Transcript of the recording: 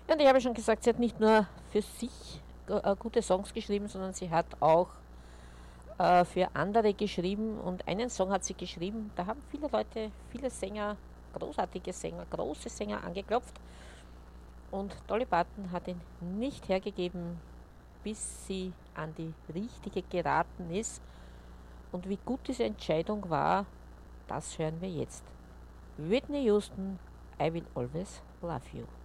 Ja, und ich habe schon gesagt, sie hat nicht nur für sich gute Songs geschrieben, sondern sie hat auch für andere geschrieben. Und einen Song hat sie geschrieben, da haben viele Leute, viele Sänger, großartige Sänger, große Sänger angeklopft. Und Dolly Parton hat ihn nicht hergegeben, bis sie an die richtige geraten ist. Und wie gut diese Entscheidung war, das hören wir jetzt. Whitney Houston, I Will Always Love You.